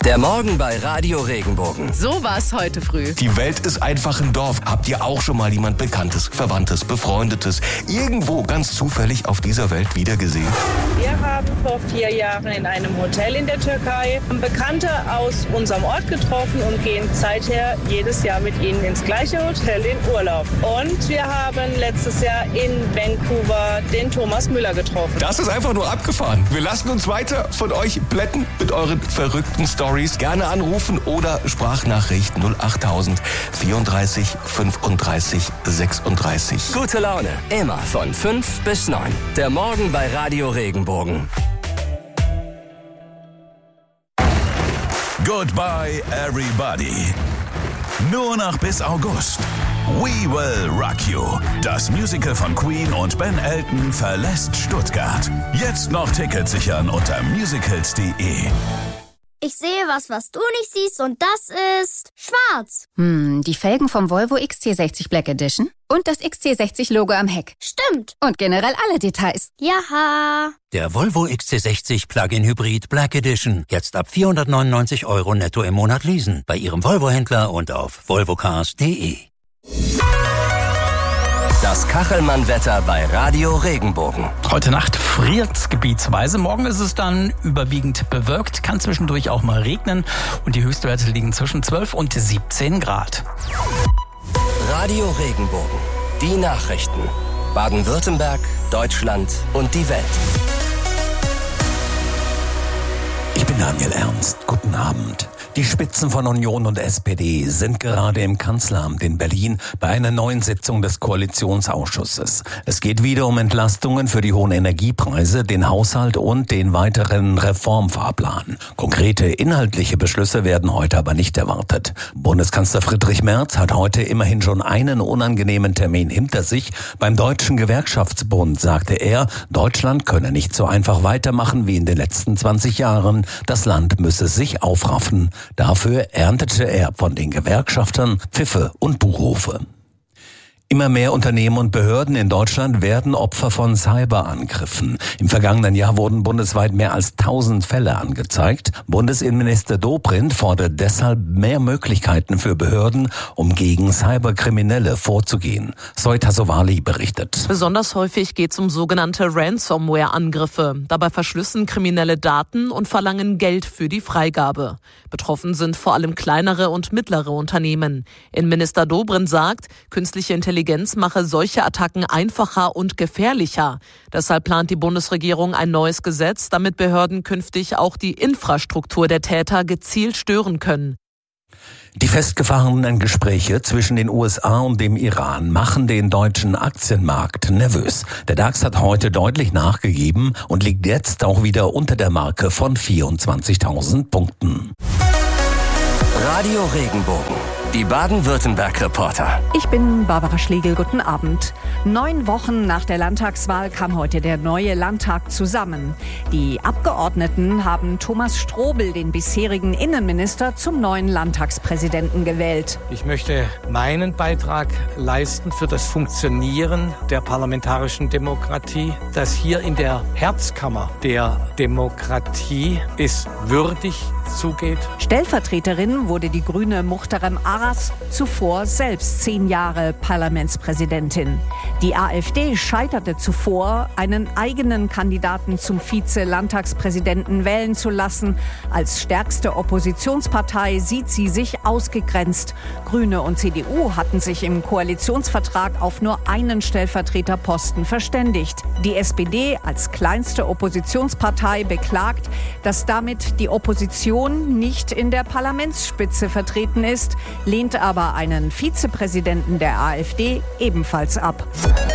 Der Morgen bei Radio Regenbogen. So war's heute früh. Die Welt ist einfach ein Dorf. Habt ihr auch schon mal jemand Bekanntes, Verwandtes, Befreundetes irgendwo ganz zufällig auf dieser Welt wiedergesehen? Wir haben vor 4 Jahren in einem Hotel in der Türkei Bekannte aus unserem Ort getroffen und gehen seither jedes Jahr mit ihnen ins gleiche Hotel in Urlaub. Und wir haben letztes Jahr in Vancouver den Thomas Müller getroffen. Das ist einfach nur abgefahren. Wir lassen uns weiter von euch plätten mit euren verrückten Stories. Gerne anrufen oder Sprachnachricht 08000 34 35 36. Gute Laune, immer von 5 bis 9. Der Morgen bei Radio Regenbogen. Goodbye, everybody. Nur noch bis August. We Will Rock You. Das Musical von Queen und Ben Elton verlässt Stuttgart. Jetzt noch Tickets sichern unter musicals.de. Ich sehe was du nicht siehst und das ist schwarz. Die Felgen vom Volvo XC60 Black Edition und das XC60-Logo am Heck. Stimmt. Und generell alle Details. Jaha. Der Volvo XC60 Plug-in Hybrid Black Edition. Jetzt ab 499 € netto im Monat leasen. Bei Ihrem Volvo-Händler und auf volvocars.de. Das Kachelmann-Wetter bei Radio Regenbogen. Heute Nacht friert gebietsweise. Morgen ist es dann überwiegend bewölkt, kann zwischendurch auch mal regnen und die Höchstwerte liegen zwischen 12 und 17 Grad. Radio Regenbogen. Die Nachrichten. Baden-Württemberg, Deutschland und die Welt. Ich bin Daniel Ernst. Guten Abend. Die Spitzen von Union und SPD sind gerade im Kanzleramt in Berlin bei einer neuen Sitzung des Koalitionsausschusses. Es geht wieder um Entlastungen für die hohen Energiepreise, den Haushalt und den weiteren Reformfahrplan. Konkrete inhaltliche Beschlüsse werden heute aber nicht erwartet. Bundeskanzler Friedrich Merz hat heute immerhin schon einen unangenehmen Termin hinter sich. Beim Deutschen Gewerkschaftsbund sagte er, Deutschland könne nicht so einfach weitermachen wie in den letzten 20 Jahren. Das Land müsse sich aufraffen. Dafür erntete er von den Gewerkschaftern Pfiffe und Buchrufe. Immer mehr Unternehmen und Behörden in Deutschland werden Opfer von Cyberangriffen. Im vergangenen Jahr wurden bundesweit mehr als 1000 Fälle angezeigt. Bundesinnenminister Dobrindt fordert deshalb mehr Möglichkeiten für Behörden, um gegen Cyberkriminelle vorzugehen. Zoe Tassovali berichtet. Besonders häufig geht es um sogenannte Ransomware-Angriffe. Dabei verschlüsseln Kriminelle Daten und verlangen Geld für die Freigabe. Betroffen sind vor allem kleinere und mittlere Unternehmen. Innenminister Dobrindt sagt, künstliche Intelligenz mache solche Attacken einfacher und gefährlicher. Deshalb plant die Bundesregierung ein neues Gesetz, damit Behörden künftig auch die Infrastruktur der Täter gezielt stören können. Die festgefahrenen Gespräche zwischen den USA und dem Iran machen den deutschen Aktienmarkt nervös. Der DAX hat heute deutlich nachgegeben und liegt jetzt auch wieder unter der Marke von 24.000 Punkten. Radio Regenbogen. Die Baden-Württemberg-Reporter. Ich bin Barbara Schlegel, guten Abend. 9 Wochen nach der Landtagswahl kam heute der neue Landtag zusammen. Die Abgeordneten haben Thomas Strobel, den bisherigen Innenminister, zum neuen Landtagspräsidenten gewählt. Ich möchte meinen Beitrag leisten für das Funktionieren der parlamentarischen Demokratie, das hier in der Herzkammer der Demokratie es würdig zugeht. Stellvertreterin wurde die Grüne Muhterem Aras, zuvor selbst 10 Jahre Parlamentspräsidentin. Die AfD scheiterte zuvor, einen eigenen Kandidaten zum Vize-Landtagspräsidenten wählen zu lassen. Als stärkste Oppositionspartei sieht sie sich ausgegrenzt. Grüne und CDU hatten sich im Koalitionsvertrag auf nur einen Stellvertreterposten verständigt. Die SPD als kleinste Oppositionspartei beklagt, dass damit die Opposition nicht in der Parlamentsspitze vertreten ist, lehnt aber einen Vizepräsidenten der AfD ebenfalls ab.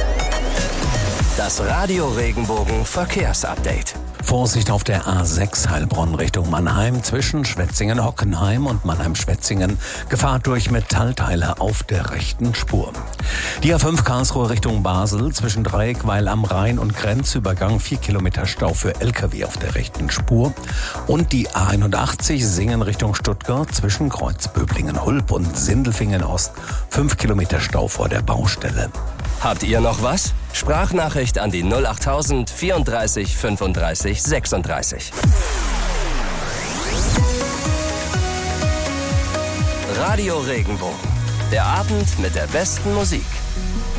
Das Radio Regenbogen Verkehrsupdate. Vorsicht auf der A6 Heilbronn Richtung Mannheim zwischen Schwetzingen-Hockenheim und Mannheim-Schwetzingen. Gefahr durch Metallteile auf der rechten Spur. Die A5 Karlsruhe Richtung Basel zwischen Dreieckweil am Rhein und Grenzübergang 4 Kilometer Stau für LKW auf der rechten Spur. Und die A81 Singen Richtung Stuttgart zwischen Kreuzböblingen-Hulb und Sindelfingen-Ost 5 Kilometer Stau vor der Baustelle. Habt ihr noch was? Sprachnachricht an die 08000 34 35 36. Radio Regenbogen. Der Abend mit der besten Musik.